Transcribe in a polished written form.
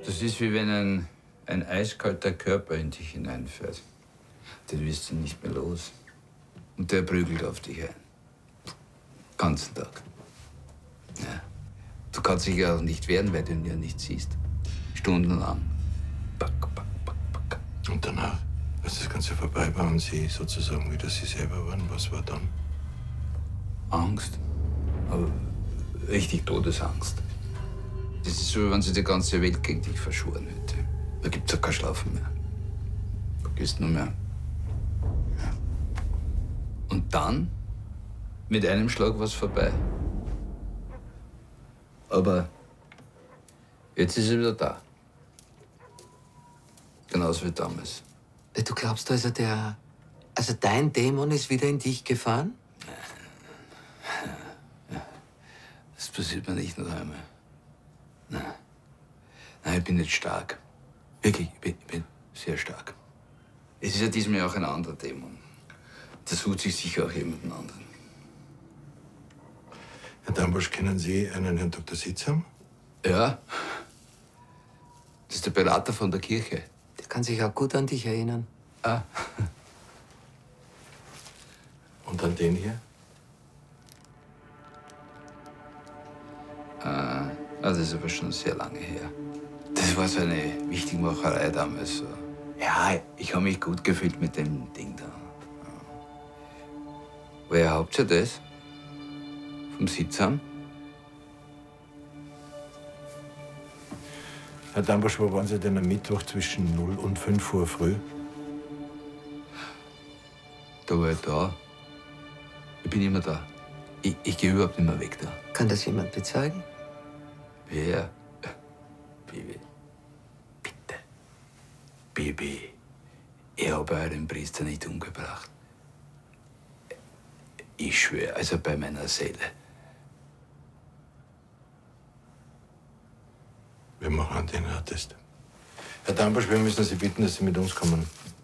Das ist wie wenn ein eiskalter Körper in dich hineinfährt. Den wirst du nicht mehr los. Und der prügelt auf dich ein. Ganzen Tag. Ja. Du kannst dich ja auch nicht wehren, weil du ihn ja nicht siehst. Stundenlang. Back, back, back, back. Und danach, als das Ganze vorbei war und Sie sozusagen wieder Sie selber waren, was war dann? Angst. Aber richtig Todesangst. Das ist so, wie wenn sich die ganze Welt gegen dich verschworen hätte. Da gibt's ja kein Schlafen mehr. Du gehst nur mehr. Ja. Und dann, mit einem Schlag war's vorbei. Aber jetzt ist er wieder da. Genauso wie damals. Du glaubst also, dein Dämon ist wieder in dich gefahren? Das passiert mir nicht noch einmal. Nein. Nein, ich bin nicht stark. Wirklich, ich bin sehr stark. Es ist ja diesmal auch ein anderer Dämon. Der sucht sich sicher auch jemanden anderen. Herr Dambusch, kennen Sie einen Herrn Dr. Sitzam? Ja. Das ist der Berater von der Kirche. Der kann sich auch gut an dich erinnern. Ah. Und an den hier? Das ist aber schon sehr lange her. Das war so eine Wichtigmacherei damals. So. Ja, ich habe mich gut gefühlt mit dem Ding da. Woher habt ihr das? Vom Sitzam? Herr Dambusch, wo waren Sie denn am Mittwoch zwischen 0 und 5 Uhr früh? Da war ich da. Ich bin immer da. Ich gehe überhaupt nicht mehr weg da. Kann das jemand bezeugen? Wer? Bibi. Bitte. Bibi. Ich habe euren Priester nicht umgebracht. Ich schwöre, also bei meiner Seele. Wir machen einen DNA-Test. Herr Dambusch, wir müssen Sie bitten, dass Sie mit uns kommen.